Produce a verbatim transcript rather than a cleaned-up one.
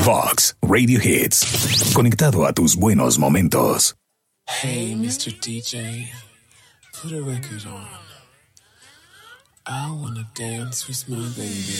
Vox Radio Hits. Conectado a tus buenos momentos. Hey, mister D J, put a record on. I wanna dance with my baby.